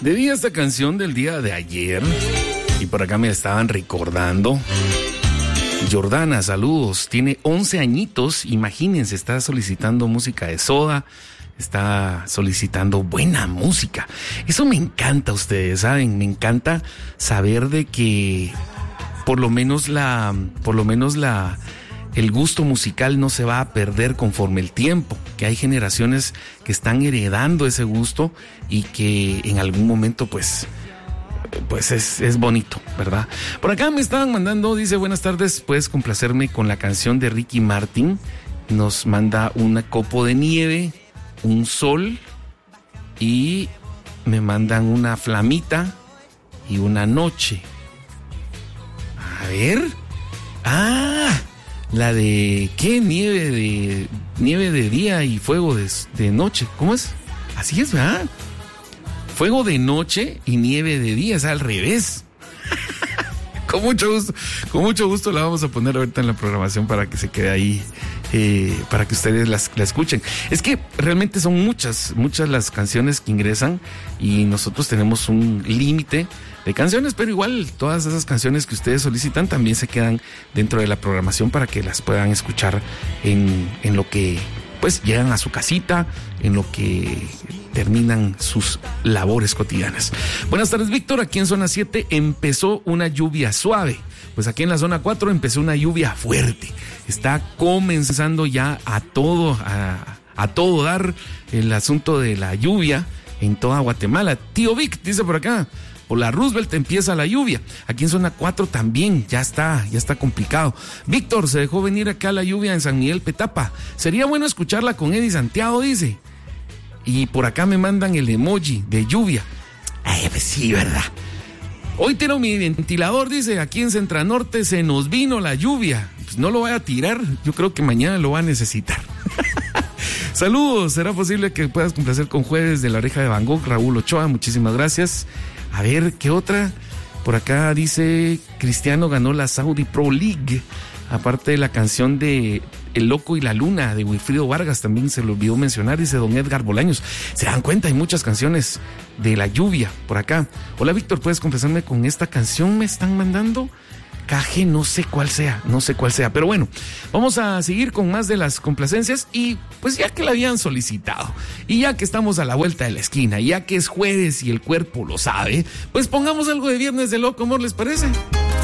Debía esta canción del día de ayer y por acá me estaban recordando. Jordana, saludos, tiene 11 añitos, imagínense, está solicitando música de Soda, está solicitando buena música. Eso me encanta, ustedes saben, me encanta saber de que por lo menos el gusto musical no se va a perder conforme el tiempo, que hay generaciones que están heredando ese gusto y que en algún momento pues es bonito, ¿verdad? Por acá me estaban mandando, dice, buenas tardes, puedes complacerme con la canción de Ricky Martin. Nos manda un copo de nieve, un sol y me mandan una flamita y una noche. A ver. La de ¿qué? Nieve de día y fuego de noche. ¿Cómo es? Así es, ¿verdad? Fuego de noche y nieve de día, es al revés. Con mucho gusto la vamos a poner ahorita en la programación para que se quede ahí, para que ustedes la escuchen. Es que realmente son muchas las canciones que ingresan y nosotros tenemos un límite de canciones, pero igual todas esas canciones que ustedes solicitan también se quedan dentro de la programación para que las puedan escuchar en lo que pues llegan a su casita, en lo que terminan sus labores cotidianas. Buenas tardes, Víctor. Aquí en zona 7 empezó una lluvia suave. Pues aquí en la zona 4 empezó una lluvia fuerte. Está comenzando ya a todo dar el asunto de la lluvia en toda Guatemala. Tío Vic, dice por acá, por la Roosevelt empieza la lluvia. Aquí en zona 4 también ya está complicado. Víctor, se dejó venir acá la lluvia en San Miguel Petapa. Sería bueno escucharla con Eddie Santiago, dice. Y por acá me mandan el emoji de lluvia. Ay, pues sí, ¿verdad? Hoy tiro mi ventilador, dice, aquí en Centranorte se nos vino la lluvia. Pues no lo voy a tirar, yo creo que mañana lo va a necesitar. Saludos, ¿será posible que puedas complacer con Jueves de la Oreja de Van Gogh? Raúl Ochoa, muchísimas gracias. A ver, ¿qué otra? Por acá dice, Cristiano ganó la Saudi Pro League. Aparte de la canción de El Loco y la Luna de Wilfrido Vargas, también se lo olvidó mencionar, dice don Edgar Bolaños. Se dan cuenta, hay muchas canciones de la lluvia por acá. Hola Víctor, ¿puedes complacerme con esta canción? Me están mandando Caje, no sé cuál sea, pero bueno, vamos a seguir con más de las complacencias y pues ya que la habían solicitado y ya que estamos a la vuelta de la esquina, ya que es jueves y el cuerpo lo sabe, pues pongamos algo de Viernes de Loco, amor, ¿les parece?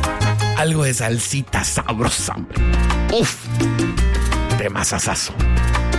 Algo de salsita sabrosa, hombre. Uf, de masasazo.